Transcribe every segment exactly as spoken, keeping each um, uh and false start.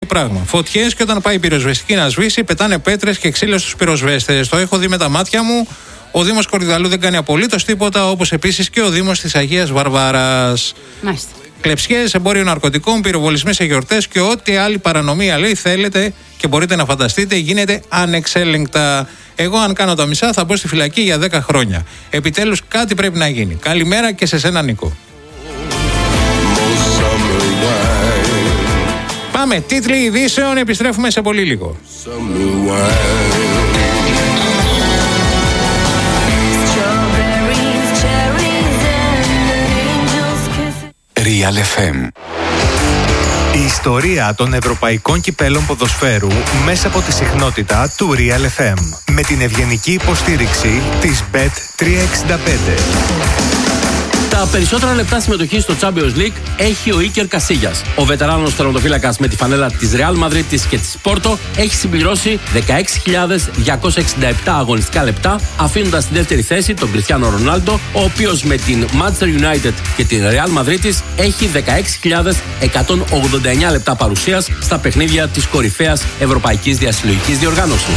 πράγμα. Φωτιές, και όταν πάει η πυροσβεστική να σβήσει, πετάνε πέτρες και ξύλα στους πυροσβέστες. Το έχω δει με τα μάτια μου. Ο Δήμος Κορυδαλλού δεν κάνει απολύτως τίποτα, όπως επίσης και ο Δήμος της Αγίας Βαρβάρας. Μάλιστα. Κλεψιές, εμπόριο ναρκωτικών, πυροβολισμοί σε γιορτές και ό,τι άλλη παρανομία λέει θέλετε και μπορείτε να φανταστείτε γίνεται ανεξέλεγκτα. Εγώ, αν κάνω τα μισά, θα μπω στη φυλακή για δέκα χρόνια. Επιτέλους κάτι πρέπει να γίνει. Καλημέρα και σε σένα, Νίκο. Πάμε, τίτλοι ειδήσεων, επιστρέφουμε σε πολύ λίγο. Real εφ εμ. Η ιστορία των ευρωπαϊκών κυπέλων ποδοσφαίρου μέσα από τη συχνότητα του Real εφ εμ. Με την ευγενική υποστήριξη της μπετ τριακόσια εξήντα πέντε. Τα περισσότερα λεπτά συμμετοχή στο Champions League έχει ο Iker Casillas. Ο βετεράνος τερματοφύλακας με τη φανέλα της Real Madrid και της Porto έχει συμπληρώσει δεκαέξι χιλιάδες διακόσια εξήντα επτά αγωνιστικά λεπτά, αφήνοντας στη δεύτερη θέση τον Cristiano Ronaldo, ο οποίος με την Manchester United και την Real Madrid της έχει δεκαέξι χιλιάδες εκατόν ογδόντα εννέα λεπτά παρουσίας στα παιχνίδια της κορυφαίας ευρωπαϊκής διασυλλογικής διοργάνωσης.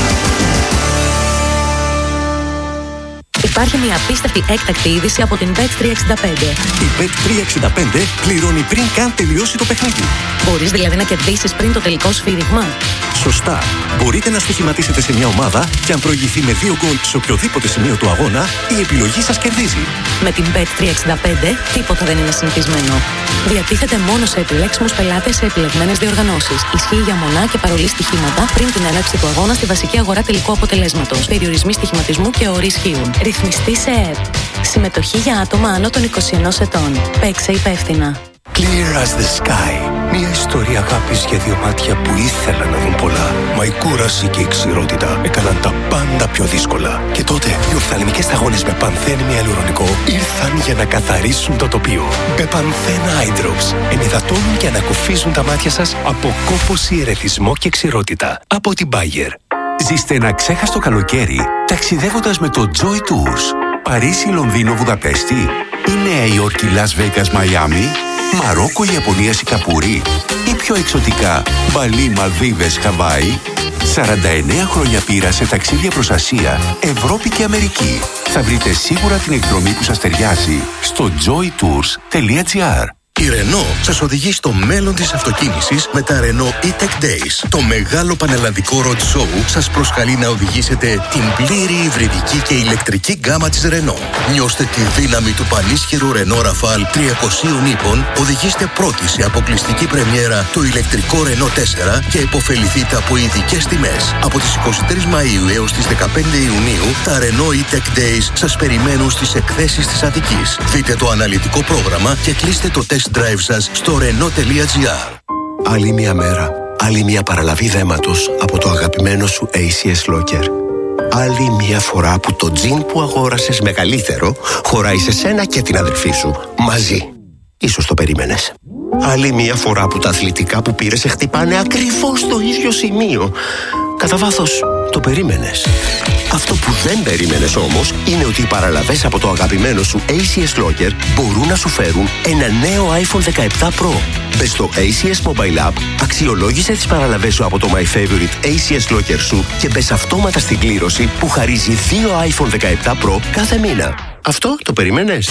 Υπάρχει μια απίστευτη έκτακτη είδηση από την μπετ τριακόσια εξήντα πέντε. Η μπετ τριακόσια εξήντα πέντε πληρώνει πριν καν τελειώσει το παιχνίδι. Μπορείς δηλαδή να κερδίσεις πριν το τελικό σφύριγμα. Σωστά. Μπορείτε να στοιχηματίσετε σε μια ομάδα και αν προηγηθεί με δύο γκολ σε οποιοδήποτε σημείο του αγώνα, η επιλογή σας κερδίζει. Με την μπετ τριακόσια εξήντα πέντε τίποτα δεν είναι συνηθισμένο. Διατίθεται μόνο σε επιλέξιμους πελάτες σε επιλεγμένες διοργανώσεις. Ισχύει για μονά και παρολί στοιχήματα πριν την έναρξη του αγώνα στη βασική αγορά τελικού αποτελέσματος. Περιορισμοί στοιχηματισμού και όροι ισχύουν. Ρυθμιστή σε ΕΕΠ. Συμμετοχή για άτομα άνω των είκοσι ενός ετών. Παίξε υπεύθυνα. Clear as the sky. Μια ιστορία αγάπης για δύο μάτια που ήθελαν να δουν πολλά. Μα η κούραση και η ξηρότητα έκαναν τα πάντα πιο δύσκολα. Και τότε οι οφθαλμικές σταγόνες με πανθένη αλουρονικό ήρθαν για να καθαρίσουν το τοπίο. Μπεπανθένα Eye Drops ενυδατώνουν και ανακουφίζουν τα μάτια σας από κόπωση, ερεθισμό και ξηρότητα. Από την Bayer. Ζήστε ένα ξέχαστο καλοκαίρι ταξιδεύοντας με το Joy Tours. Παρίσι, Λονδίνο, Βουδαπέστη ή Νέα Υόρκη, Las Vegas, Μαϊάμι, Μαρόκο, Ιαπωνία, Σιγκαπούρη ή πιο εξωτικά Μπαλί, Μαλδίβες, Χαβάη. σαράντα εννέα χρόνια πείρα σε ταξίδια προς Ασία, Ευρώπη και Αμερική. Θα βρείτε σίγουρα την εκδρομή που σας ταιριάζει στο joy tours τελεία gr. Η Renault σας οδηγεί στο μέλλον της αυτοκίνησης με τα Renault E-Tech Days. Το μεγάλο πανελλαδικό road show σας προσκαλεί να οδηγήσετε την πλήρη υβριδική και ηλεκτρική γκάμα της Renault. Νιώστε τη δύναμη του πανίσχυρου Renault Rafale τριακόσια ύπων, οδηγήστε πρώτοι σε αποκλειστική πρεμιέρα το ηλεκτρικό Renault τέσσερα και υποφεληθείτε από ειδικές τιμές. Από τις εικοστή τρίτη Μαΐου έως τις δεκαπέντε Ιουνίου, τα Renault E-Tech Days σας περιμένουν στις εκθέσεις της Αττικής. Δείτε το αναλυτικό πρόγραμμα και κλείστε το test drive σας στο renault τελεία gr. Άλλη μια μέρα, άλλη μια παραλαβή δέματος από το αγαπημένο σου έι σι ες Locker. Άλλη μια φορά που το τζιν που αγόρασες μεγαλύτερο χωράει σε σένα και την αδελφή σου μαζί. Ίσως το περίμενες. Άλλη μια φορά που τα αθλητικά που πήρες σε χτυπάνε ακριβώς στο ίδιο σημείο. Κατά βάθος, το περίμενες. Αυτό που δεν περίμενες όμως είναι ότι οι παραλαβές από το αγαπημένο σου έι σι ες Locker μπορούν να σου φέρουν ένα νέο άιφον δεκαεπτά Pro. Μπες στο έι σι ες Mobile App, αξιολόγησε τις παραλαβές σου από το My Favorite έι σι ες Locker σου και μπες αυτόματα στην κλήρωση που χαρίζει δύο άιφον δεκαεπτά Pro κάθε μήνα. Αυτό το περίμενες?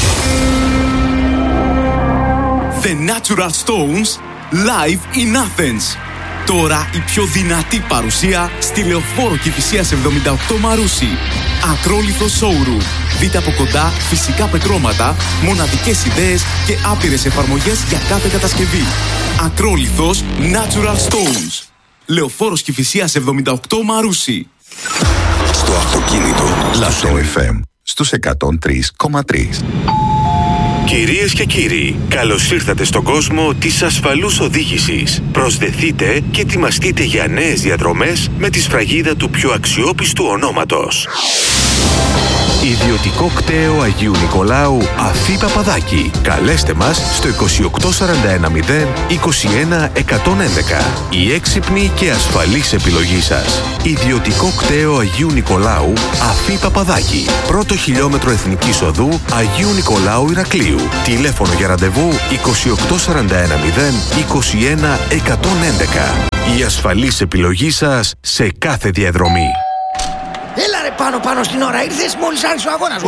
The Natural Stones live in Athens. Τώρα η πιο δυνατή παρουσία στη Λεωφόρο Κηφισίας εβδομήντα οκτώ Μαρούσι. Ακρόλιθο showroom. Δείτε από κοντά φυσικά πετρώματα, μοναδικές ιδέες και άπειρες εφαρμογές για κάθε κατασκευή. Ακρόλιθος Natural Stones. Λεωφόρος Κηφισίας εβδομήντα οκτώ Μαρούσι. Στο αυτοκίνητο Λαστό εφ εμ στους εκατόν τρία κόμμα τρία. Κυρίες και κύριοι, καλώς ήρθατε στον κόσμο της ασφαλούς οδήγησης. Προσδεθείτε και ετοιμαστείτε για νέες διαδρομές με τη σφραγίδα του πιο αξιόπιστου ονόματος. Ιδιωτικό κτέο Αγίου Νικολάου Αφή Παπαδάκη. Καλέστε μας στο είκοσι οκτώ σαράντα ένα μηδέν είκοσι ένα εκατόν έντεκα. Η έξυπνη και ασφαλής επιλογή σας. Ιδιωτικό κτέο Αγίου Νικολάου Αφή Παπαδάκη. Πρώτο χιλιόμετρο Εθνικής Οδού Αγίου Νικολάου Ηρακλείου. Τηλέφωνο για ραντεβού είκοσι οκτώ σαράντα ένα μηδέν είκοσι ένα εκατόν έντεκα. Η ασφαλής επιλογή σας σε κάθε διαδρομή. Έλα ρε πάνω πάνω στην ώρα ήρθες μόλις άρχισε ο αγώνας.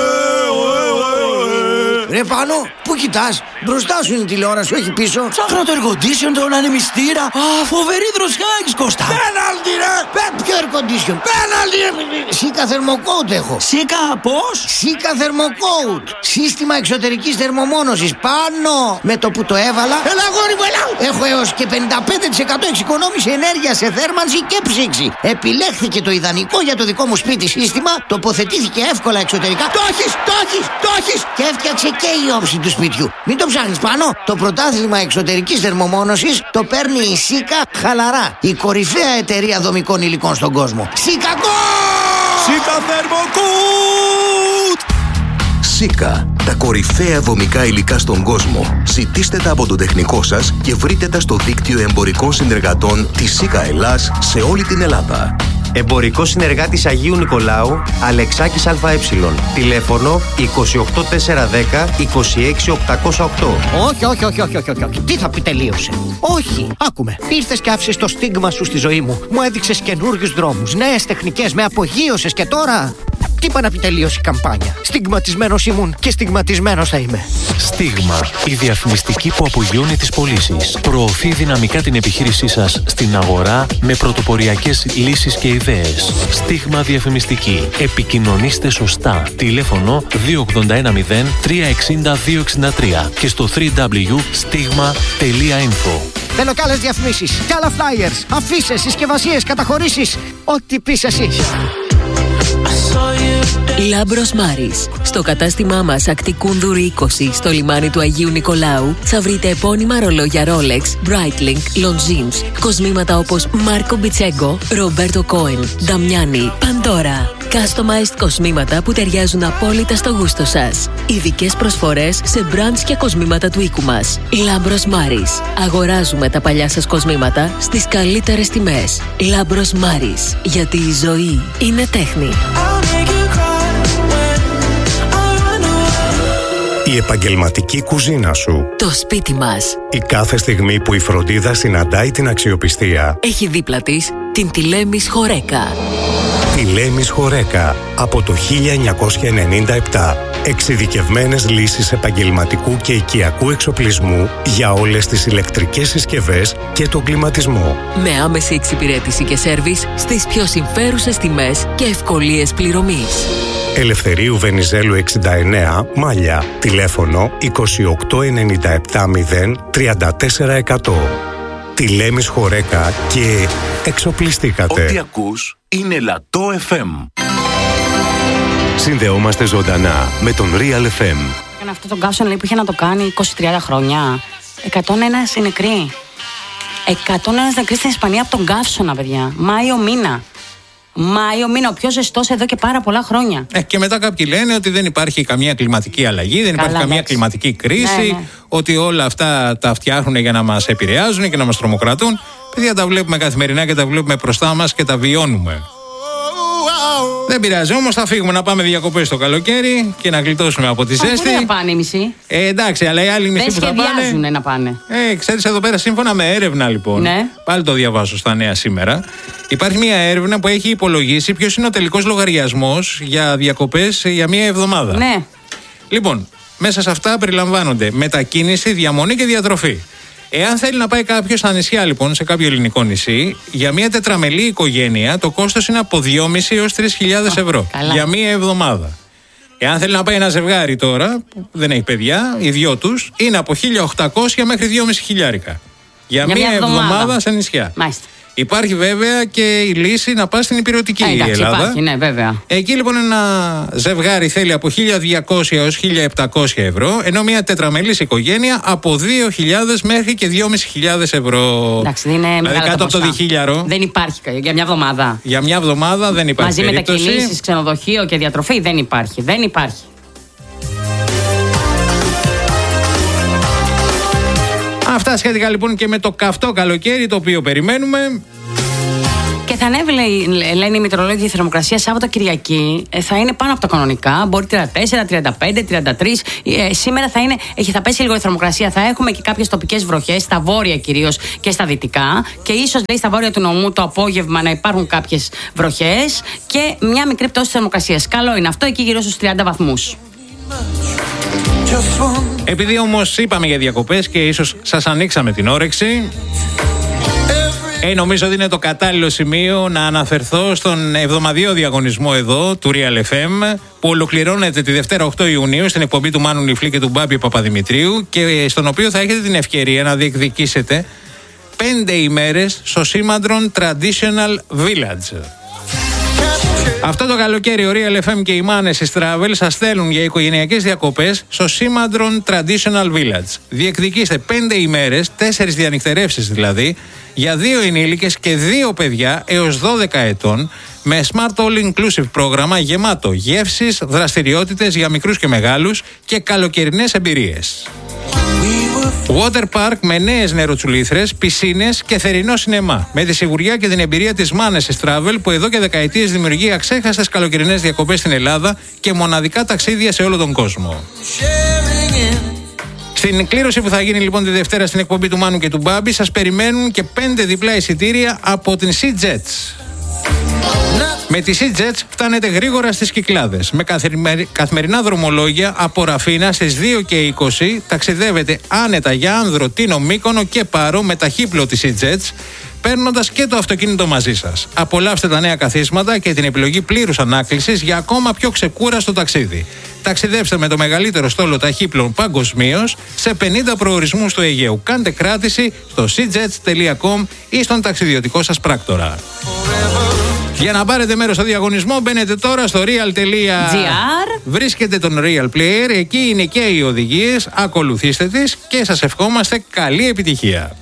Ρε πάνω, πού κοιτάς? Μπροστά σου είναι η τηλεόραση, όχι πίσω. Ψάχνω το air condition, τον ανεμιστήρα. Α, φοβερή δροσιά έχεις, Κώστα. Πέναλτι ρε! Ποιο air condition? Πέναλτι ρε! Σίκα θερμοκόουτ έχω. Σίκα πώς? Σίκα θερμοκόουτ. Σύστημα εξωτερικής θερμομόνωσης. Πάνω! Με το που το έβαλα. Έλα αγόρι μου, έλα! Έχω έως και πενήντα πέντε τοις εκατό εξοικονόμηση ενέργεια σε θέρμανση και ψήξη. Επιλέχθηκε το ιδανικό για το δικό μου σπίτι σύστημα. Τοποθετήθηκε εύκολα εξωτερικά. Το έχεις! Το έχεις! Το έχεις! Και έφτιαξε και η όψη του σπιτιού. Μην το ψάχνεις πάνω. Το πρωτάθλημα εξωτερικής θερμομόνωσης το παίρνει η Σίκα χαλαρά. Η κορυφαία εταιρεία δομικών υλικών στον κόσμο. Σίκα Σίκα θερμοκούτ! Σίκα, τα κορυφαία δομικά υλικά στον κόσμο. Ζητήστε τα από τον τεχνικό σας και βρείτε τα στο δίκτυο εμπορικών συνεργατών της Σίκα Ελλάς σε όλη την Ελλάδα. Εμπορικό συνεργάτης Αγίου Νικολάου, Αλεξάκης ΑΕ. Τηλέφωνο είκοσι οκτώ τετρακόσια δέκα είκοσι έξι οκτακόσια οκτώ. Όχι, όχι, όχι, όχι, όχι, όχι. Τι θα πει τελείωσε? Όχι, άκουμε. Ήρθες και άφησες το στίγμα σου στη ζωή μου. Μου έδειξες καινούριους δρόμους, νέες τεχνικές, με απογείωσες και τώρα. Τι είπα να πει τελείωσε η καμπάνια? Στιγματισμένος ήμουν και στιγματισμένος θα είμαι. Στίγμα, η διαφημιστική που απογειώνει τις πωλήσεις. Προωθεί δυναμικά την επιχείρησή σας στην αγορά με πρωτοποριακές λύσεις και ιδέες. Στίγμα διαφημιστική. Επικοινωνήστε σωστά. Τηλέφωνο δύο ογδόντα ένα μηδέν τρία εξήντα δύο εξήντα τρία και στο double-u double-u double-u τελεία stigma τελεία info. Θέλω κι άλλες διαφημίσεις, κι άλλα flyers, αφήσεις, συσκευασίες, καταχωρήσεις. Ό,τι πεις εσύ. Λάμπρος Μάρης. Στο κατάστημά μας Ακτικούνδουρη είκοσι στο λιμάνι του Αγίου Νικολάου θα βρείτε επώνυμα ρολόγια Rolex, Breitling, Longines, κοσμήματα όπως Μάρκο Μπιτσέγκο, Ρομπέρτο Κόεν, Νταμιάνι, Παντόρα. Customized κοσμήματα που ταιριάζουν απόλυτα στο γούστο σας. Ειδικές προσφορές σε brands και κοσμήματα του οίκου μας. Λάμπρος Μάρης. Αγοράζουμε τα παλιά σας κοσμήματα στις καλύτερες τιμές. Λάμπρος Μάρης. Γιατί η ζωή είναι τέχνη. Η επαγγελματική κουζίνα σου. Το σπίτι μας. Η κάθε στιγμή που η φροντίδα συναντάει την αξιοπιστία. Έχει δίπλα της την Τηλέμης Χορέκα. Τηλέμης Χορέκα από το χίλια εννιακόσια ενενήντα επτά. Εξειδικευμένες λύσεις επαγγελματικού και οικιακού εξοπλισμού για όλες τις ηλεκτρικές συσκευές και τον κλιματισμό. Με άμεση εξυπηρέτηση και σέρβις στις πιο συμφέρουσες τιμές και ευκολίες πληρωμής. Ελευθερίου Βενιζέλου εξήντα εννέα, Μάλια. Τηλέφωνο είκοσι οκτώ ενενήντα επτά μηδέν τριάντα τέσσερα εκατό. Τηλέμης Χορέκα και εξοπλιστήκατε. Ό,τι ακούς είναι Λατό εφ εμ. Συνδεόμαστε ζωντανά με τον Real εφ εμ. Έκανε αυτό τον καύσωνα λέει, που είχε να το κάνει είκοσι με τριάντα χρόνια. εκατόν ένα οι νεκροί. εκατόν ένα νεκροί στην Ισπανία από τον καύσωνα, παιδιά. Μάιο μήνα. Μάιο μήνα, ο πιο ζεστός εδώ και πάρα πολλά χρόνια. Ε, και μετά κάποιοι λένε ότι δεν υπάρχει καμία κλιματική αλλαγή, δεν υπάρχει Καλά, καμία εντάξει. κλιματική κρίση, Ναι, ναι. ότι όλα αυτά τα φτιάχνουν για να μας επηρεάζουν και να μας τρομοκρατούν. Παιδιά, τα βλέπουμε καθημερινά και τα βλέπουμε μπροστά μας και τα βιώνουμε. Δεν πειράζει, όμως θα φύγουμε να πάμε διακοπές το καλοκαίρι και να γλιτώσουμε από τη ζέστη. Πού να πάνε οι μισοί. Ε, εντάξει, αλλά οι άλλοι μισοί Δεν που θα σχεδιάζουν πάνε. να πάνε. Ε, ξέρεις, εδώ πέρα σύμφωνα με έρευνα λοιπόν. Ναι. Πάλι το διαβάζω στα νέα σήμερα. Υπάρχει μια έρευνα που έχει υπολογίσει ποιος είναι ο τελικός λογαριασμός για διακοπές για μια εβδομάδα. Ναι. Λοιπόν, μέσα σε αυτά περιλαμβάνονται μετακίνηση, διαμονή και διατροφή. Εάν θέλει να πάει κάποιος στα νησιά, λοιπόν, σε κάποιο ελληνικό νησί, για μια τετραμελή οικογένεια το κόστος είναι από δυόμισι έως τρεις χιλιάδες ευρώ. καλά. Για μια εβδομάδα. Εάν θέλει να πάει ένα ζευγάρι τώρα, που δεν έχει παιδιά, οι δυο τους, είναι από χίλια οκτακόσια μέχρι δυόμισι χιλιάρικα. Για, Για μια μια εβδομάδα. εβδομάδα σε νησιά. Μάλιστα. Υπάρχει βέβαια και η λύση να πας στην υπηρετική Ε, εντάξει, Ελλάδα. υπάρχει, ναι, βέβαια. Εκεί λοιπόν ένα ζευγάρι θέλει από χίλια διακόσια έως χίλια επτακόσια ευρώ, ενώ μια τετραμελής οικογένεια από δύο χιλιάδες μέχρι και δυόμισι χιλιάδες ευρώ. Εντάξει, δεν είναι δηλαδή μεγάλα κάτω τα από το ποσά. διχίλιαρο. Δεν υπάρχει για μια εβδομάδα. Για μια εβδομάδα δεν υπάρχει Μαζί περίπτωση. μετακινήσεις, ξενοδοχείο και διατροφή δεν υπάρχει. Δεν υπάρχει. Αυτά σχετικά λοιπόν και με το καυτό καλοκαίρι το οποίο περιμένουμε. Και θα ανέβει, λένε οι μητρολόγοι, η θερμοκρασία Σάββατο Κυριακή ε, θα είναι πάνω από τα κανονικά. Μπορεί τριάντα τέσσερα, τριάντα πέντε, τριάντα τρία. Ε, σήμερα θα, είναι, έχει, θα πέσει λίγο η θερμοκρασία. Θα έχουμε και κάποιες τοπικές βροχές, στα βόρεια κυρίως και στα δυτικά. Και ίσως λέει στα βόρεια του νομού το απόγευμα να υπάρχουν κάποιες βροχές και μια μικρή πτώση της θερμοκρασίας. Καλό είναι αυτό, εκεί γύρω στους τριάντα βαθμούς. Επειδή όμως είπαμε για διακοπές και ίσως σας ανοίξαμε την όρεξη, ε, νομίζω ότι είναι το κατάλληλο σημείο να αναφερθώ στον εβδομαδιαίο διαγωνισμό εδώ του Real εφ εμ που ολοκληρώνεται τη Δευτέρα οκτώ Ιουνίου στην εκπομπή του Μάνου Νιφλή και του Μπάμπη Παπαδημητρίου και στον οποίο θα έχετε την ευκαιρία να διεκδικήσετε πέντε ημέρες στο Σήμαντρον Traditional Village. Αυτό το καλοκαίρι ο Real εφ εμ και οι Μάνες της Travel σας στέλνουν για οικογενειακές διακοπές στο Σήμαντρον Traditional Village. Διεκδικήστε πέντε ημέρες, τέσσερις διανυκτερεύσεις δηλαδή, για δύο ενήλικες και δύο παιδιά έως δώδεκα ετών, με Smart All Inclusive πρόγραμμα γεμάτο γεύσεις, δραστηριότητες για μικρούς και μεγάλους και καλοκαιρινές εμπειρίες. Water Park με νέες νεροτσουλήθρες, πισίνες και θερινό σινεμά. Με τη σιγουριά και την εμπειρία της Μάνες της Travel που εδώ και δεκαετίες δημιουργεί αξέχαστες καλοκαιρινές διακοπές στην Ελλάδα και μοναδικά ταξίδια σε όλο τον κόσμο. Στην κλήρωση που θα γίνει λοιπόν τη Δευτέρα στην εκπομπή του Μάνου και του Μπάμπη σας περιμένουν και πέντε διπλά εισιτήρια από την SeaJets. Με τη SeaJets φτάνετε γρήγορα στις Κυκλάδες. Με καθημερινά δρομολόγια από Ραφίνα στις δύο και είκοσι ταξιδεύετε άνετα για Άνδρο, Τίνο, Μύκονο και Πάρο με ταχύπλο της SeaJets, παίρνοντας και το αυτοκίνητο μαζί σας. Απολαύστε τα νέα καθίσματα και την επιλογή πλήρους ανάκλησης για ακόμα πιο ξεκούραστο ταξίδι. Ταξιδέψτε με το μεγαλύτερο στόλο ταχύπλων παγκοσμίως σε πενήντα προορισμούς του Αιγαίου. Κάντε κράτηση στο seajets τελεία com ή στον ταξιδιωτικό σας πράκτορα. Για να πάρετε μέρος στο διαγωνισμό μπαίνετε τώρα στο real τελεία gr. Βρίσκετε τον Real Player, εκεί είναι και οι οδηγίες, ακολουθήστε τις και σας ευχόμαστε καλή επιτυχία.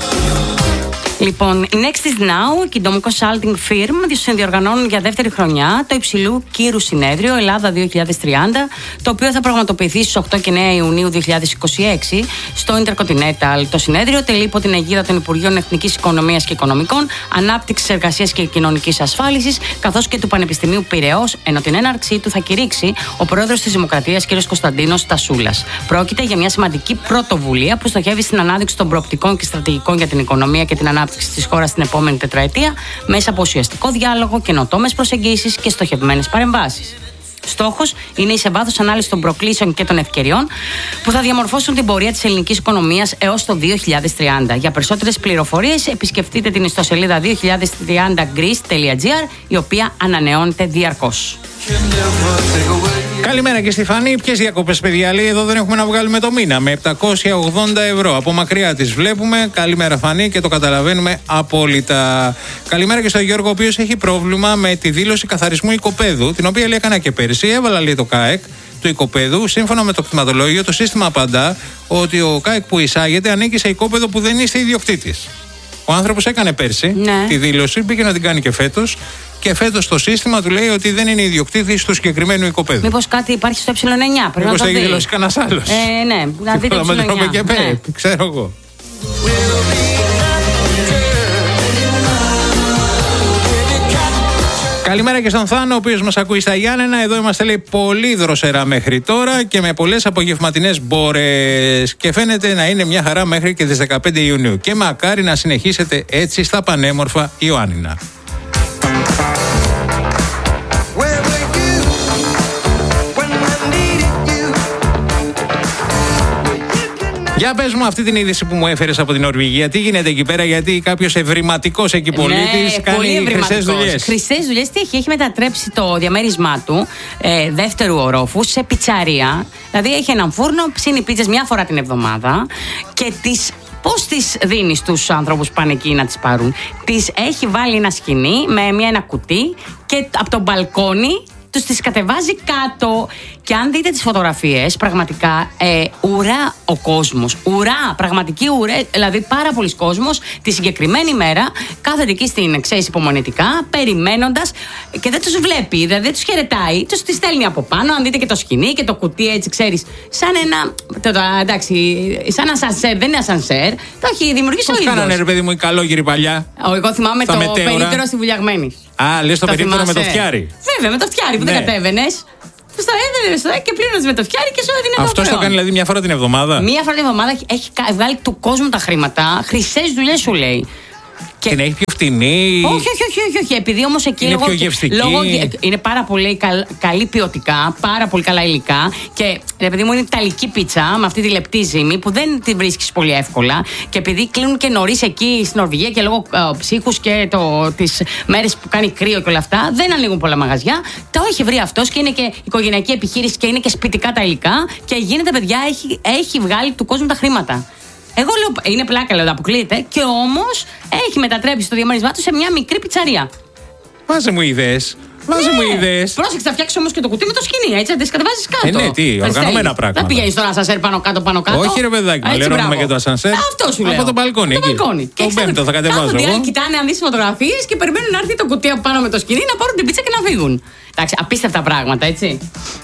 Λοιπόν, η Next is Now και η Dom Consulting Firm συνδιοργανώνουν για δεύτερη χρονιά το υψηλού κύρου συνέδριο Ελλάδα δύο χιλιάδες τριάντα, το οποίο θα πραγματοποιηθεί στις οκτώ και εννέα Ιουνίου δύο χιλιάδες είκοσι έξι στο Intercontinental. Το συνέδριο τελεί υπό την αιγίδα των Υπουργείων Εθνικής Οικονομίας και Οικονομικών, Ανάπτυξης, Εργασίας και Κοινωνικής Ασφάλισης, καθώς και του Πανεπιστημίου Πειραιώς, ενώ την έναρξή του θα κηρύξει ο πρόεδρος της Δημοκρατίας κ. Κωνσταντίνος Τασούλας. Πρόκειται για μια σημαντική πρωτοβουλία που στοχεύει στην ανάδειξη των προοπτικών και στρατηγικών για την οικονομία και την ανάπτυξη της χώρας στην επόμενη τετραετία μέσα από ουσιαστικό διάλογο, καινοτόμες προσεγγίσεις και στοχευμένες παρεμβάσεις. Στόχος είναι η σε βάθος ανάλυση των προκλήσεων και των ευκαιριών που θα διαμορφώσουν την πορεία της ελληνικής οικονομίας έως το δύο χιλιάδες τριάντα. Για περισσότερες πληροφορίες επισκεφτείτε την ιστοσελίδα δύο χιλιάδες τριάντα greece τελεία gr, η οποία ανανεώνεται διαρκώς. Καλημέρα και στη Φανή. Ποιες διακοπές, παιδιά, λέει? Εδώ δεν έχουμε να βγάλουμε το μήνα με επτακόσια ογδόντα ευρώ. Από μακριά τις βλέπουμε. Καλημέρα, Φανή, και το καταλαβαίνουμε απόλυτα. Καλημέρα και στον Γιώργο, ο οποίος έχει πρόβλημα με τη δήλωση καθαρισμού οικοπαίδου, την οποία λέει έκανα και πέρσι. Έβαλα, λέει, το ΚΑΕΚ του οικοπαίδου. Σύμφωνα με το κτηματολόγιο, το σύστημα απαντά ότι ο ΚΑΕΚ που εισάγεται ανήκει σε οικόπεδο που δεν είστε ιδιοκτήτης. Ο άνθρωπος έκανε πέρσι ναι. τη δήλωση, πήγε να την κάνει και φέτος. Και φέτος το σύστημα του λέει ότι δεν είναι ιδιοκτήτης του συγκεκριμένου οικοπαίδου. Μήπως κάτι υπάρχει στο ε εννιά, πρέπει Μήπως να το έχει δει. δηλώσει κανένας άλλος. Ε, ναι, να δείτε το ε εννιά. Και πέρα, ναι. Ξέρω εγώ. Καλημέρα και στον Θάνο, ο οποίος μας ακούει στα Γιάννενα. Εδώ είμαστε, λέει, πολύ δροσερά μέχρι τώρα και με πολλές απογευματινές μπόρες. Και φαίνεται να είναι μια χαρά μέχρι και τις δεκαπέντε Ιουνίου. Και μακάρι να συνεχίσετε έτσι στα πανέμορφα Ιωάννινα. Για πες μου αυτή την είδηση που μου έφερες από την Νορβηγία. Τι γίνεται εκεί πέρα, γιατί κάποιος ευρηματικός εκεί πολίτης ναι, κάνει χρυσές δουλειές. Χρυσές δουλειές τι έχει, έχει μετατρέψει το διαμέρισμά του ε, δεύτερου ορόφου σε πιτσαρία. Δηλαδή έχει έναν φούρνο, ψήνει πίτσες μια φορά την εβδομάδα και τις... Πώς τις δίνει στους ανθρώπους που πάνε εκεί να τις πάρουν? Τις έχει βάλει ένα σκηνή με μια, ένα κουτί και από το μπαλκόνι τους τις κατεβάζει κάτω. Και αν δείτε τις φωτογραφίες, πραγματικά ε, ουρά ο κόσμος. Ουρά, πραγματική ουρά. Δηλαδή, πάρα πολλοί κόσμος τη συγκεκριμένη μέρα κάθεται εκεί στην, ξέρεις, υπομονετικά, περιμένοντας και δεν τους βλέπει, δηλαδή δεν τους χαιρετάει, τους τη στέλνει από πάνω. Αν δείτε και το σκηνή και το κουτί, έτσι, ξέρεις, σαν ένα. Το, το, εντάξει, σαν ασανσέρ, δεν είναι ασανσέρ. Το έχει δημιουργήσει ο ίδιος. Πώς κάνανε, ρε παιδί μου, οι καλόγεροι παλιά. Ο, εγώ θυμάμαι το περίπτερο στη Βουλιαγμένη. Α, λες το, το περίπτερο με το φτιάρι. Βέβαια, με το φτιάρι που ναι. δεν κατέβαινες. Στο έδινε και πλήρωνε με το φτιάρι και σου έδινε το αυτό το κάνει δηλαδή μια φορά την εβδομάδα. Μία φορά την εβδομάδα έχει βγάλει του κόσμου τα χρήματα. Χρυσές δουλειές σου λέει. Και την έχει πιο φτηνή. Όχι, όχι, όχι, όχι, όχι. Επειδή όμως εκεί είναι λόγω, πιο γευστική. Λόγω, είναι πάρα πολύ καλ, καλή ποιοτικά, πάρα πολύ καλά υλικά. Και επειδή μου είναι ιταλική πίτσα με αυτή τη λεπτή ζύμη που δεν τη βρίσκεις πολύ εύκολα. Και επειδή κλείνουν και νωρίς εκεί στην Νορβηγία και λόγω ε, ψύχους και τις μέρες που κάνει κρύο και όλα αυτά, δεν ανοίγουν πολλά μαγαζιά. Το έχει βρει αυτός και είναι και οικογενειακή επιχείρηση και είναι και σπιτικά τα υλικά. Και γίνεται, παιδιά, έχει, έχει βγάλει του κόσμου τα χρήματα. Εγώ λέω, είναι πλάκα, λέω, αποκλείεται. Και όμως έχει μετατρέψει το διαμέρισμά του σε μια μικρή πιτσαρία. Βάζε μου ιδέες. Βάζε ναι. μου ιδέες. Πρόσεξε, θα φτιάξει όμως και το κουτί με το σκηνή, έτσι. Θα τις κατεβάζεις κάτω. Ε, ναι, τι, οργανωμένα πράγματα. Δεν πηγαίνεις τώρα ασανσέρ πάνω κάτω, πάνω κάτω. Όχι, ρε παιδάκι, μου λερώνουμε και το ασανσέρ. Αυτό σου λέω. Από το μπαλκόνι. Από το μπαλκόνι. Το πέμπτο θα κατεβάζω. Οι άλλοι κοιτάνε αν δεις φωτογραφίες και περιμένουν να έρθει το κουτί από πάνω με το σκηνή να πάρουν την πίτσα και να φύγουν. Εντάξει, απίστευτα πράγματα, έτσι.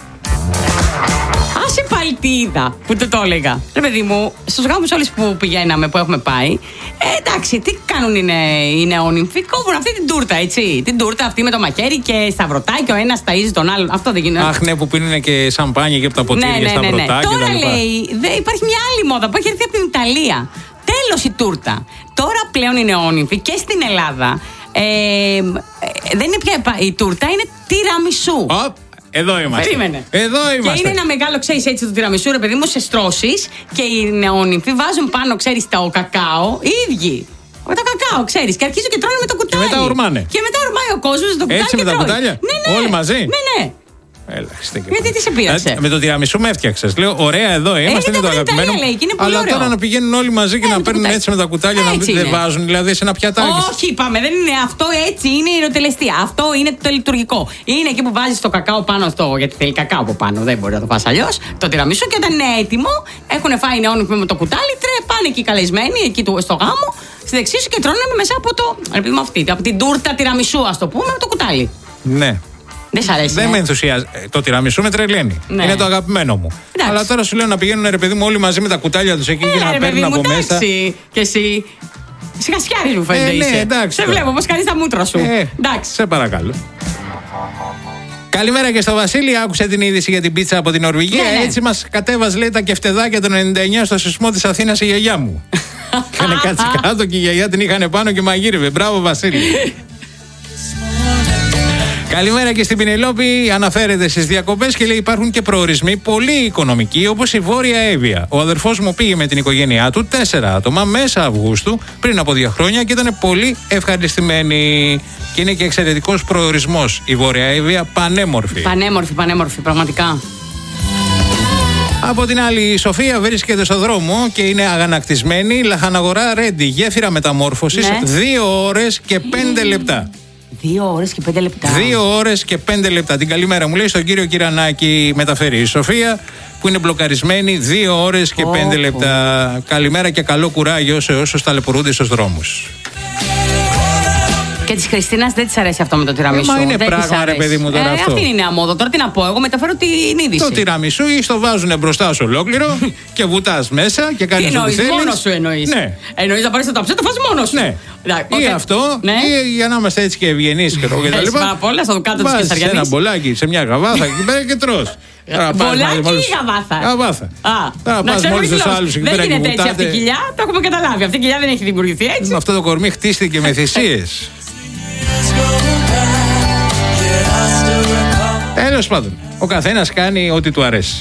Άσε πάλι τι είδα που το, το έλεγα. Ρε παιδί μου, στους γάμους όλες που πηγαίναμε, που έχουμε πάει, ε, εντάξει, τι κάνουν οι, οι νεόνυμφοι, κόβουν αυτή την τούρτα, έτσι. Την τούρτα αυτή με το μαχαίρι και σταυρωτάει και ο ένας ταΐζει τον άλλον. Αυτό δεν γίνεται. Αχ, ναι, που πίνουν και σαμπάνια και από τα ποτήρια, ναι, ναι, σταυρωτά ναι, ναι. και Τώρα τα λοιπά. λέει, δε, υπάρχει μια άλλη μόδα που έχει έρθει από την Ιταλία. Τέλος η τούρτα. Τώρα πλέον οι νεόνυμφοι και στην Ελλάδα ε, ε, δεν είναι πια η τούρτα, είναι τυραμισού. Oh. Εδώ είμαστε. Περίμενε. Εδώ είμαστε. Και είναι ένα μεγάλο, ξέρεις, έτσι το τυραμισού, ρε παιδί μου, σε στρώσεις και οι νεόνυμφοι βάζουν πάνω, ξέρεις, το κακάο οι ίδιοι. Με το κακάο, ξέρεις, και αρχίζουν και τρώνε με το κουτάλι. Και μετά ορμάνε. Και μετά ορμάει ο κόσμος με το κουτάλι. Έτσι και με τα τρώει. κουτάλια. Ναι, ναι. Όλοι μαζί. Ναι, ναι. Έλα, γιατί τι σε πείραξε. Με το τυραμισού με έφτιαξες. Λέω, ωραία, εδώ είμαστε, είναι το αγαπημένο. Αλλά ωραίο. Τώρα να πηγαίνουν όλοι μαζί και ε, να παίρνουν έτσι με τα κουτάλια, έτσι να δεν βάζουν δηλαδή σε ένα πιατάκι. Όχι, είπαμε, δεν είναι αυτό, έτσι είναι η ιεροτελεστία. Αυτό είναι το λειτουργικό. Είναι εκεί που βάζεις το κακάο πάνω στο. Γιατί θέλει κακάο από πάνω, δεν μπορεί να το φας αλλιώς. Το τυραμισού και όταν είναι έτοιμο, έχουν φάει νεόνυμφοι με το κουτάλι, τρε, πάνε εκεί καλεσμένοι, εκεί στο γάμο, στη δεξί σου και τρώνε μέσα από το. Αυτή, από την τούρτα τυραμισού, α το πούμε, με το κουτάλι. Ναι. Δεν σ' αρέσει. Δεν ε? με ενθουσιάζει. Το τυραμισού με τρελαίνει. Ναι. Είναι το αγαπημένο μου. Εντάξει. Αλλά τώρα σου λέω να πηγαίνουν, ρε παιδί μου, όλοι μαζί με τα κουτάλια του εκεί ε, και να παίρνουν από εντάξει. μέσα. Και εσύ. Σιγασιάρης μου φαίνεται. Ε, ναι, είσαι. εντάξει. Σε βλέπω πως κάνεις τα μούτρα σου. Ε, εντάξει. Σε παρακαλώ. Καλημέρα και στο Βασίλη. Άκουσε την είδηση για την πίτσα από την Νορβηγία. Ναι, ναι. Έτσι μας κατέβαζε, λέει, τα κεφτεδάκια του ενενήντα εννιά στο σεισμό της Αθήνας η γιαγιά μου. Κάνε κάτσε κάτω και η γιαγιά την είχαν πάνω και μαγείρευε. Μπράβο, Βασίλη. Καλημέρα και στην Πινελόπη. Αναφέρεται στις διακοπές και λέει υπάρχουν και προορισμοί πολύ οικονομικοί όπως η Βόρεια Εύβοια. Ο αδερφός μου πήγε με την οικογένειά του, τέσσερα άτομα, μέσα Αυγούστου πριν από δύο χρόνια και ήταν πολύ ευχαριστημένοι. Και είναι και εξαιρετικός προορισμός η Βόρεια Εύβοια, πανέμορφη. Πανέμορφη, πανέμορφη, πραγματικά. Από την άλλη, η Σοφία βρίσκεται στο δρόμο και είναι αγανακτισμένη. Λαχαναγορά Ρέντι, γέφυρα μεταμόρφωσης, ναι. δύο ώρες και πέντε λεπτά. Δύο ώρες και πέντε λεπτά. Δύο ώρες και πέντε λεπτά. Την καλημέρα μου λέει στον κύριο Κυρανάκη μεταφέρει η Σοφία που είναι μπλοκαρισμένη. Δύο ώρες και πέντε λεπτά. Καλημέρα και καλό κουράγιο σε όσους ταλαιπωρούνται στους δρόμους. Και τη Χριστίνα δεν τη αρέσει αυτό με το τυραμισού. Ε, μα είναι δεν πράγμα, ρε παιδί μου, τώρα ε, αυτό. Αυτή είναι η νέα μόδα. Τώρα τι να πω, εγώ μεταφέρω την είδηση. Το τυραμισού ή στο βάζουν μπροστά σου ολόκληρο και βουτάς μέσα και κάνεις ό,τι θέλεις. Μόνος σου εννοείς. Ναι. Εννοείς να πάρεις το ταψέ, το φας μόνος σου. Ναι. Okay. Ή αυτό, ναι. ή για να είμαστε έτσι και ευγενείς και τα λοιπά. Πάρα πολλά, στο κάτω της Κεσαριανής. Ένα μπολάκι σε μια γαβάθα εκεί πέρα και τρως. Μπολάκι ή γαβάθα. Γαβάθα. Τώρα πας μόλις στους άλλους εκεί πέρα και δεν γίνεται έτσι αυτή η κοιλιά, το έχουμε καταλάβει. Αυτή η κοιλιά δεν έχει δημιουργηθεί έτσι. Αυτό το κορμί χτίστηκε με θυσίες. Τέλος πάντων, ο καθένας κάνει ό,τι του αρέσει.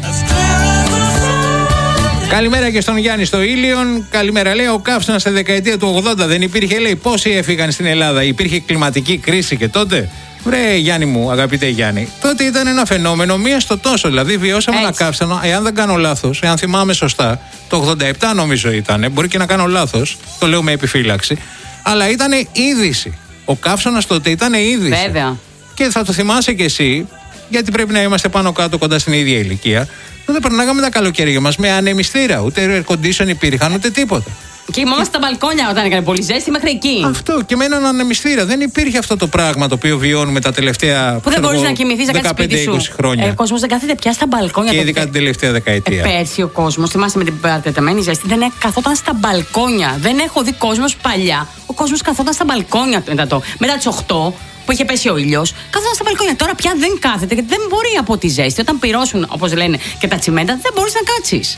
Καλημέρα και στον Γιάννη στο Ήλιον. Καλημέρα, λέει. Ο καύσωνας στη δεκαετία του ογδόντα δεν υπήρχε, λέει. Πόσοι έφυγαν στην Ελλάδα, υπήρχε κλιματική κρίση και τότε. Βρε Γιάννη μου, αγαπητέ Γιάννη, τότε ήταν ένα φαινόμενο μία στο τόσο. Δηλαδή, βιώσαμε ένα καύσωνο, εάν δεν κάνω λάθος, εάν θυμάμαι σωστά, το ογδόντα επτά νομίζω ήταν. Μπορεί και να κάνω λάθος, το λέω με επιφύλαξη. Αλλά ήταν είδηση. Ο καύσωνας τότε ήταν είδηση. Βέβαια. Και θα το θυμάσαι κι εσύ γιατί πρέπει να είμαστε πάνω κάτω κοντά στην ίδια ηλικία, δεν περνάγαμε τα καλοκαίρια μας με ανεμιστήρα. Ούτε air condition υπήρχαν, ούτε τίποτα. Και ήμασταν στα μπαλκόνια όταν έκανε πολύ ζέστη μέχρι εκεί. Αυτό και με έναν ανεμιστήρα. Δεν υπήρχε αυτό το πράγμα το οποίο βιώνουμε τα τελευταία που δεν μπορείς να κοιμηθείς να κάτσεις σπίτι σου. δεκαπέντε είκοσι χρόνια. Ε, ο κόσμος δεν κάθεται πια στα μπαλκόνια. Και ειδικά την τελευταία δεκαετία. Ε, πέρσι ο κόσμος, θυμάστε με την παρατεταμένη ζέστη, δεν καθόταν στα μπαλκόνια. Δεν έχω δει κόσμος παλιά. Ο κόσμος καθόταν στα μπαλκόνια μετά, το, μετά τις οκτώ που είχε πέσει ο ήλιος. Καθόταν στα μπαλκόνια. Τώρα πια δεν κάθεται γιατί δεν μπορεί από τη ζέστη. Όταν πυρώσουν, όπως λένε, και τα τσιμέντα, δεν μπορείς να κάτσεις.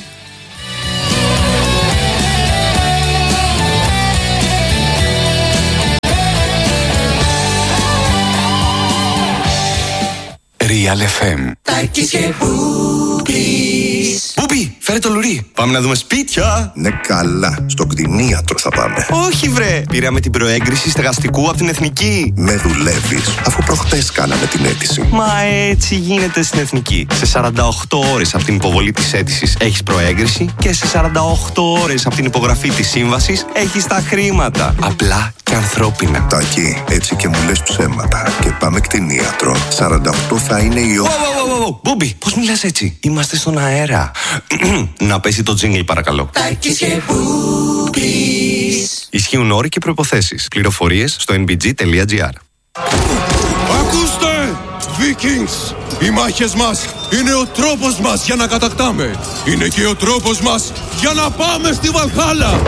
Real εφ εμ. Τάκης και Μπούπης. Μπούπη, φέρε το λουρί. Πάμε να δούμε σπίτια. Ναι, καλά. Στο κτηνίατρο θα πάμε. Όχι, βρε. Πήραμε την προέγκριση στεγαστικού από την Εθνική. Με δουλεύεις, αφού προχτές κάναμε την αίτηση. Μα έτσι γίνεται στην Εθνική. Σε σαράντα οκτώ ώρες από την υποβολή της αίτησης έχεις προέγκριση και σε σαράντα οκτώ ώρες από την υπογραφή της σύμβασης έχεις τα χρήματα. Απλά και ανθρώπινα. Τάκη, έτσι και μου λες ψέματα. Και πάμε κτηνίατρο. σαράντα οκτώ θα είναι η ώρα. Μπούμπι, πώς μιλάς έτσι? Είμαστε στον αέρα. Να πέσει το τζίνγκλ, παρακαλώ. Τάκης και Μπούπης. Ισχύουν όροι και προϋποθέσεις. Πληροφορίες στο εν μπι τζι τελεία τζι άρ. Ακούστε! Vikings! Οι μάχες μας είναι ο τρόπος μας για να κατακτάμε. Είναι και ο τρόπος μας για να πάμε στη Βαλχάλα.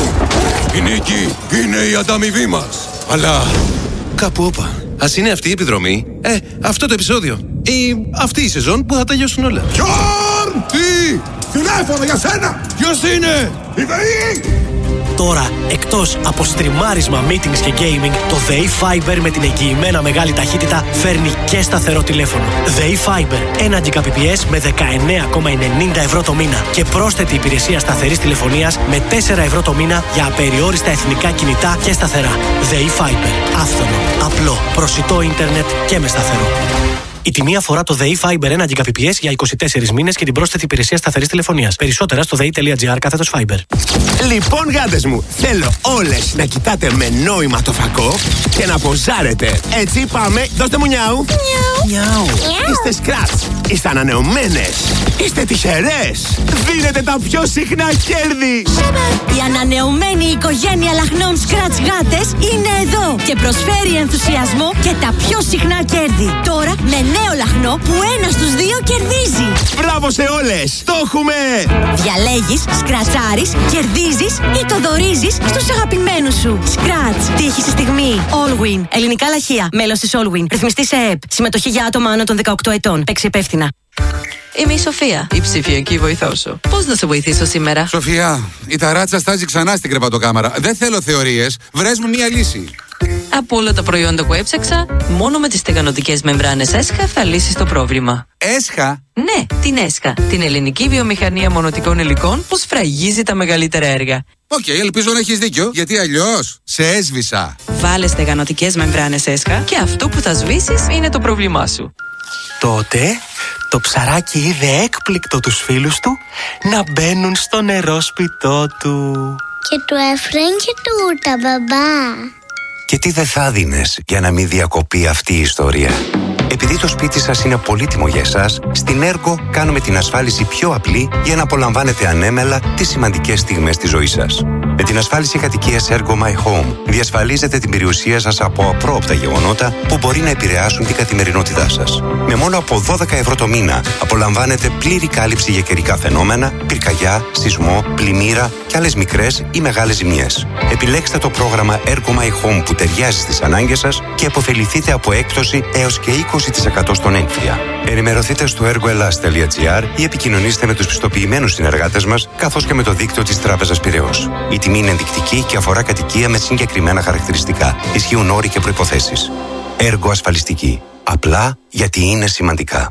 Η νίκη είναι η ανταμοιβή μας. Αλλά κάπου όπα. Ας είναι αυτή η επιδρομή, ε, αυτό το επεισόδιο ή αυτή η σεζόν που θα τελειώσουν όλα. Γιόρν! Τι! Τηλέφωνο για σένα! Ποιος είναι? Η ΔΕΗ! Τώρα, εκτός από στριμάρισμα, meetings και gaming, το ΔΕΗ Fiber με την εγγυημένα μεγάλη ταχύτητα φέρνει και σταθερό τηλέφωνο. ΔΕΗ Fiber, ένα Gbps με δεκαεννέα κόμμα ενενήντα ευρώ το μήνα και πρόσθετη υπηρεσία σταθερής τηλεφωνίας με τέσσερα ευρώ το μήνα για απεριόριστα εθνικά κινητά και σταθερά. ΔΕΗ Fiber, άφθονο, απλό, προσιτό ίντερνετ και με σταθερό. Η τιμή αφορά το ΔΕΗ Fiber ένα Gbps για είκοσι τέσσερις μήνες και την πρόσθετη υπηρεσία σταθερής τηλεφωνίας. Περισσότερα στο δei.gr κάθετος Fiber. Λοιπόν, γάτες μου, θέλω όλες να κοιτάτε με νόημα το φακό και να ποζάρετε. Έτσι πάμε, δώστε μου νιάου. Νιάου. Είστε σκράτς, είστε ανανεωμένες, είστε τυχερές. Δίνετε τα πιο συχνά κέρδη. Η ανανεωμένη οικογένεια λαχνών Scratch γάτες είναι εδώ και προσφέρει ενθουσιασμό και τα πιο συχνά κέρδη. Τώρα με νέο λαχνό που ένα στους δύο κερδίζει. Μπράβο σε όλες! Το έχουμε! Διαλέγεις, σκρατσάρεις, κερδίζεις ή το δωρίζεις στους αγαπημένους σου. Scratch. Τύχη στη στιγμή. Allwin. Ελληνικά λαχεία. Μέλος της Allwin. Ρυθμιστή σε ΕΕΠ. Συμμετοχή για άτομα άνω των δεκαοκτώ ετών. Παίξει υπεύθυνα. Είμαι η Σοφία, η ψηφιακή βοηθό σου. Πώς να σε βοηθήσω σήμερα? Σοφία, η ταράτσα στάζει ξανά στην κρεβατοκάμαρα. Δεν θέλω θεωρίες. Βρες μου μία λύση. Από όλα τα προϊόντα που έψαξα, μόνο με τις στεγανοτικές μεμβράνες ΕΣΧΑ θα λύσεις το πρόβλημα. ΕΣΧΑ? Ναι, την ΕΣΧΑ, την ελληνική βιομηχανία μονοτικών υλικών που σφραγίζει τα μεγαλύτερα έργα. Οκ, okay, ελπίζω να έχεις δίκιο, γιατί αλλιώς σε έσβησα. Βάλε στεγανοτικές μεμβράνες ΕΣΧΑ και αυτό που θα σβήσεις είναι το πρόβλημά σου. Τότε το ψαράκι είδε έκπληκτο τους φίλους του να μπαίνουν στο νερόσπιτό του. Και του έφεραν και τούρτα, μπαμπά. Και τι δεν θα δίνες για να μην διακοπεί αυτή η ιστορία? Επειδή το σπίτι σας είναι πολύτιμο για εσάς, στην Ergo κάνουμε την ασφάλιση πιο απλή για να απολαμβάνετε ανέμελα τις σημαντικές στιγμές της ζωής σας. Με την ασφάλιση κατοικίας Ergo My Home διασφαλίζετε την περιουσία σας από απρόοπτα γεγονότα που μπορεί να επηρεάσουν την καθημερινότητά σας. Με μόνο από δώδεκα ευρώ το μήνα απολαμβάνετε πλήρη κάλυψη για καιρικά φαινόμενα, πυρκαγιά, σεισμό, πλημμύρα και άλλες μικρές ή μεγάλες ζημιές. Επιλέξτε το πρόγραμμα Ergo My Home που ταιριάζει στις ανάγκες σας και αποφεληθείτε από έκπτωση έως και είκοσι τοις εκατό στον έμφυα. Ενημερωθείτε στο ergoelas.gr ή επικοινωνήστε με τους πιστοποιημένους συνεργάτες μας, καθώς και με το δίκτυο της Τράπεζας Πειραιώς. Η τιμή είναι ενδεικτική και αφορά κατοικία με συγκεκριμένα χαρακτηριστικά. Ισχύουν όροι και προϋποθέσεις. Έργο ασφαλιστική. Απλά γιατί είναι σημαντικά.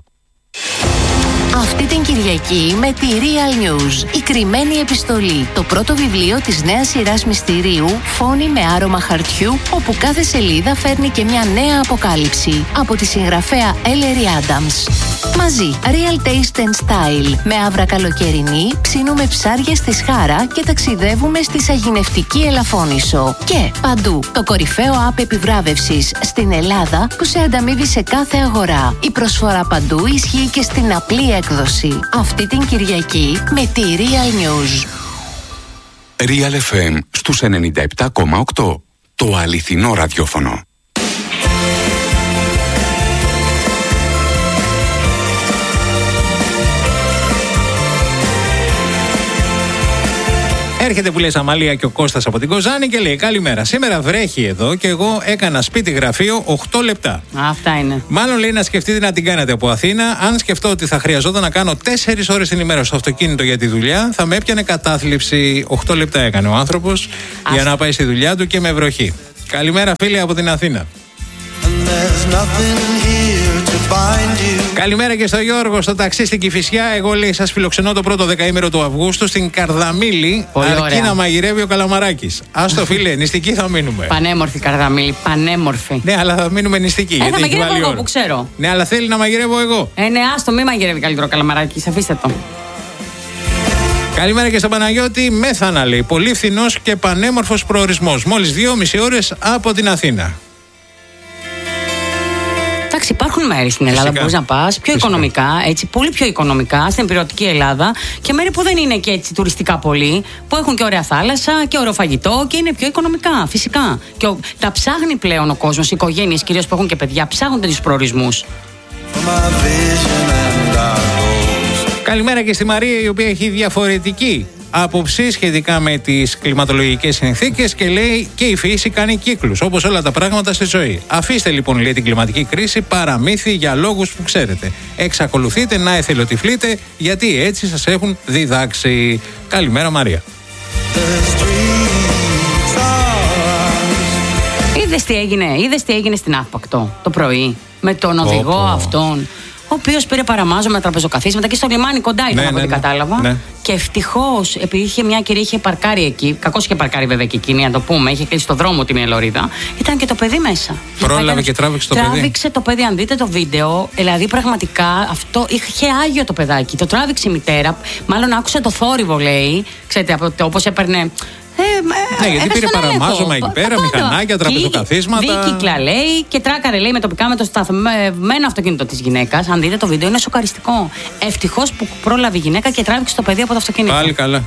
Αυτή την Κυριακή με τη Real News, η κρυμμένη επιστολή, το πρώτο βιβλίο της νέας σειράς μυστηρίου «Φόνοι με άρωμα χαρτιού», όπου κάθε σελίδα φέρνει και μια νέα αποκάλυψη από τη συγγραφέα Ellery Adams. Μαζί, Real Taste and Style. Με άβρα καλοκαιρινή, ψήνουμε ψάρια στη Σχάρα και ταξιδεύουμε στη Σαγηνευτική Ελαφώνησο. Και παντού, το κορυφαίο app επιβράβευσης στην Ελλάδα που σε ανταμείβει σε κάθε αγορά. Η προσφορά παντού ισχύει και στην απλή έκδοση. Αυτή την Κυριακή με τη Real News. Real εφ εμ στους ενενήντα επτά κόμμα οκτώ. Το αληθινό ραδιόφωνο. Έρχεται που λέει Αμαλία και ο Κώστας από την Κοζάνη και λέει καλημέρα. Σήμερα βρέχει εδώ και εγώ έκανα σπίτι γραφείο οκτώ λεπτά. Αυτά είναι. Μάλλον λέει να σκεφτείτε να την κάνετε από Αθήνα. Αν σκεφτώ ότι θα χρειαζόταν να κάνω τέσσερις ώρες την ημέρα στο αυτοκίνητο για τη δουλειά, θα με έπιανε κατάθλιψη. οκτώ λεπτά έκανε ο άνθρωπος για να πάει στη δουλειά του και με βροχή. Καλημέρα φίλοι από την Αθήνα. Καλημέρα και στο Γιώργο, στο ταξί στην Κηφισιά. Εγώ λέει σας φιλοξενώ το πρώτο δεκαήμερο του Αυγούστου στην Καρδαμήλη. Πολύ αρκεί ωραία. να μαγειρεύει ο Καλαμαράκης. Άστο φίλε, νηστικοί θα μείνουμε. Πανέμορφη Καρδαμήλη, πανέμορφη. Ναι, αλλά θα μείνουμε νηστικοί. Ε, γιατί θα έχει μαγειρεύω βάλει εγώ ώρα. που ξέρω. Ναι, αλλά θέλει να μαγειρεύω εγώ. Ε, ναι, άστο, μη μαγειρεύει καλύτερο Καλαμαράκι, αφήστε το. Καλημέρα και στον Παναγιώτη. Μέθανα λέει. Πολύ φθηνός και πανέμορφος προορισμός. Μόλις δυόμιση ώρες από την Αθήνα. Εντάξει, υπάρχουν μέρη στην Ελλάδα που μπορεί να πα πιο Φυσικά. οικονομικά, έτσι, πολύ πιο οικονομικά, στην υπηρετική Ελλάδα και μέρη που δεν είναι και έτσι τουριστικά πολύ, που έχουν και ωραία θάλασσα και ωραίο φαγητό και είναι πιο οικονομικά, φυσικά. Και ο, τα ψάχνει πλέον ο κόσμος, οι οικογένειες κυρίως που έχουν και παιδιά, ψάχνουν τέτοιους προορισμούς. Καλημέρα και στη Μαρία, η οποία έχει διαφορετική άποψη σχετικά με τις κλιματολογικές συνθήκες και λέει και η φύση κάνει κύκλους, όπως όλα τα πράγματα στη ζωή. Αφήστε λοιπόν, λέει, την κλιματική κρίση παραμύθι για λόγους που ξέρετε. Εξακολουθείτε να εθελοτυφλείτε γιατί έτσι σας έχουν διδάξει. Καλημέρα Μαρία. Είδες τι έγινε, είδες τι έγινε στην Αύπακτο το πρωί με τον οδηγό oh, oh. αυτόν, ο οποίος πήρε παραμάζωμα με τραπεζοκαθίσματα και στο λιμάνι κοντά ήταν, ναι, από ό,τι ναι, κατάλαβα. Ναι. Και ευτυχώς, επειδή είχε μια κυρία είχε παρκάρει εκεί, κακώς είχε παρκάρει βέβαια και εκείνη, να το πούμε, είχε κλείσει το δρόμο τη μια λωρίδα, ήταν και το παιδί μέσα. Πρόλαβε και τράβηξε το παιδί. Τράβηξε το παιδί, αν δείτε το βίντεο, δηλαδή πραγματικά αυτό είχε άγιο το παιδάκι. Το τράβηξε η μητέρα, μάλλον άκουσε το θόρυβο, λέει, ξέρετε, όπως έπαιρνε. Ε, ναι, γιατί πήρε παραμάζωμα εκεί πέρα, μηχανάκια, τραπεζοκαθίσματα. Δίκυκλα λέει και τράκαρε λέει με τοπικά με το σταθμένο αυτοκίνητο της γυναίκας. Αν δείτε το βίντεο, είναι σοκαριστικό. Ευτυχώς που πρόλαβε η γυναίκα και τράβηξε το παιδί από το αυτοκίνητο. Πάλι καλά.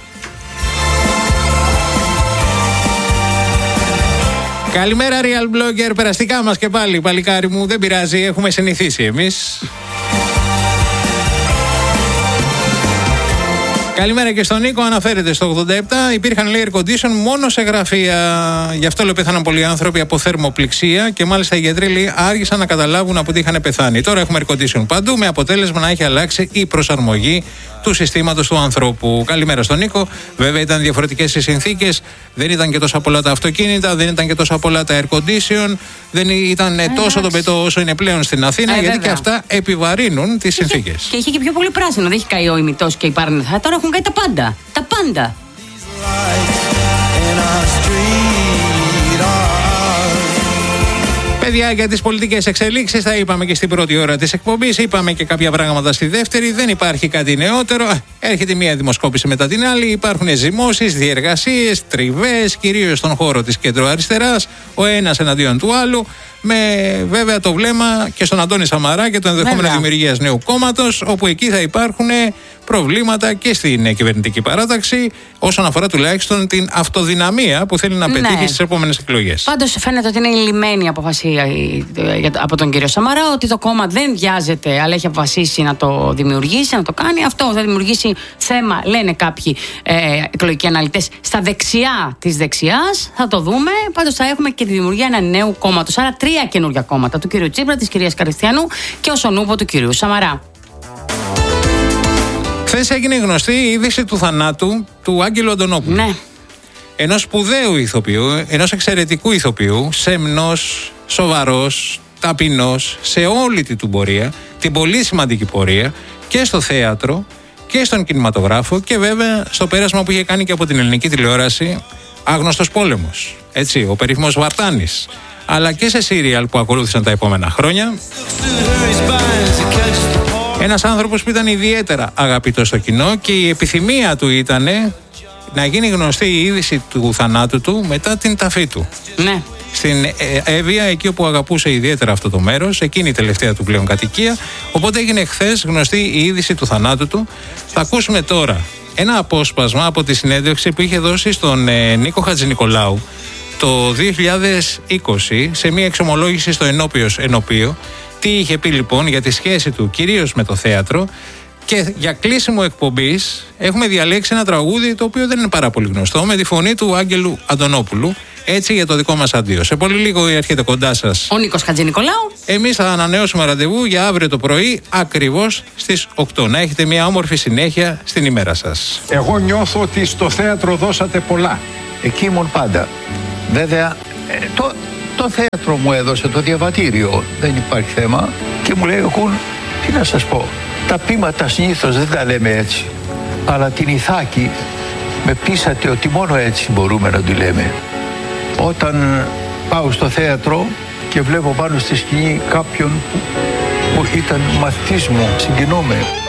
Καλημέρα, Real Blogger. Περαστικά μας και πάλι, παλικάρι μου. Δεν πειράζει, έχουμε συνηθίσει εμείς. Καλημέρα και στον Νίκο. Αναφέρεται στο ογδόντα επτά. Υπήρχαν λέει air condition μόνο σε γραφεία. Γι' αυτό λέει πέθαναν πολλοί άνθρωποι από θερμοπληξία και μάλιστα οι γιατροί λέει άργησαν να καταλάβουν από τι είχαν πεθάνει. Τώρα έχουμε air condition παντού με αποτέλεσμα να έχει αλλάξει η προσαρμογή του συστήματος του ανθρώπου. Καλημέρα στον Νίκο. Βέβαια ήταν διαφορετικές οι συνθήκες. Δεν ήταν και τόσα πολλά τα αυτοκίνητα, δεν ήταν και τόσα πολλά τα air condition. Δεν ήταν ε, τόσο το πετώ όσο είναι πλέον στην Αθήνα, ε, γιατί βέβαια. Και αυτά επιβαρύνουν τις συνθήκες. Και είχε και πιο πολύ πράσινο. Δεν έχει καεί ο ημιτός και η πάρνηθα. Τώρα έχουν καεί τα πάντα. Τα πάντα. Παιδιά, για τις πολιτικές εξελίξεις τα είπαμε και στην πρώτη ώρα της εκπομπής, είπαμε και κάποια πράγματα στη δεύτερη, δεν υπάρχει κάτι νεότερο. Έρχεται μία δημοσκόπηση μετά την άλλη, υπάρχουν ζυμώσεις, διεργασίες, τριβές, κυρίως στον χώρο της κεντροαριστεράς, ο ένας εναντίον του άλλου, με βέβαια το βλέμμα και στον Αντώνη Σαμαρά και το ενδεχόμενο δημιουργίας νέου κόμματος, όπου εκεί θα υπάρχουν προβλήματα και στην κυβερνητική παράταξη, όσον αφορά τουλάχιστον την αυτοδυναμία που θέλει να πετύχει ναι. στις επόμενες εκλογές. Πάντως φαίνεται ότι είναι η λιμένη αποφασία από τον κύριο Σαμαρά, ότι το κόμμα δεν βιάζεται, αλλά έχει αποφασίσει να το δημιουργήσει, να το κάνει. Αυτό θα δημιουργήσει θέμα, λένε κάποιοι ε, εκλογικοί αναλυτές, στα δεξιά της δεξιάς. Θα το δούμε. Πάντως θα έχουμε και τη δημιουργία ένα νέου κόμματος. Άρα τρία καινούργια κόμματα, του κύριου Τσίπρα, της κυρίας Καριστιανού και όσον ούπο του κυρίου Σαμαρά. Χθες έγινε γνωστή η είδηση του θανάτου του Άγγελου Αντωνόπουλου. Ναι. Ενός σπουδαίου ηθοποιού, ενός εξαιρετικού ηθοποιού, σεμνός, σοβαρός, ταπεινός, σε όλη την του πορεία, την πολύ σημαντική πορεία και στο θέατρο και στον κινηματογράφο και βέβαια στο πέρασμα που είχε κάνει και από την ελληνική τηλεόραση, Άγνωστος πόλεμος. Έτσι, ο περίφημος Βαρτάνης. Αλλά και σε σύριαλ που ακολούθησαν τα επόμενα χρόνια. Ένας άνθρωπος που ήταν ιδιαίτερα αγαπητός στο κοινό και η επιθυμία του ήταν να γίνει γνωστή η είδηση του θανάτου του μετά την ταφή του. Ναι. Στην Εύβοια, εκεί όπου αγαπούσε ιδιαίτερα αυτό το μέρος, εκείνη η τελευταία του πλέον κατοικία. Οπότε έγινε χθες γνωστή η είδηση του θανάτου του. Θα ακούσουμε τώρα ένα απόσπασμα από τη συνέντευξη που είχε δώσει στον ε, Νίκο Χατζηνικολάου το δύο χιλιάδες είκοσι σε μια εξομολόγηση στο Ενώπιος Ενωπείο. Τι είχε πει λοιπόν για τη σχέση του κυρίως με το θέατρο. Και για κλείσιμο εκπομπής έχουμε διαλέξει ένα τραγούδι το οποίο δεν είναι πάρα πολύ γνωστό, με τη φωνή του Άγγελου Αντωνόπουλου. Έτσι για το δικό μας αντίο. Σε πολύ λίγο έρχεται κοντά σας ο Νίκος Χατζηνικολάου. Εμείς θα ανανεώσουμε ραντεβού για αύριο το πρωί ακριβώς στις οκτώ. Να έχετε μια όμορφη συνέχεια στην ημέρα σας. Εγώ νιώθω ότι στο θέατρο δώσατε πολλά. Εκεί ήμουν πάντα. Βέβαια, ε, το, το θέατρο μου έδωσε το διαβατήριο. Δεν υπάρχει θέμα. Και μου λέει, εγώ, τι να σας πω, τα πείματα συνήθως δεν τα λέμε έτσι. Αλλά την Ιθάκη με πείσατε ότι μόνο έτσι μπορούμε να τη λέμε. Όταν πάω στο θέατρο και βλέπω πάνω στη σκηνή κάποιον που, που ήταν μαθητής μου, συγκινούμε.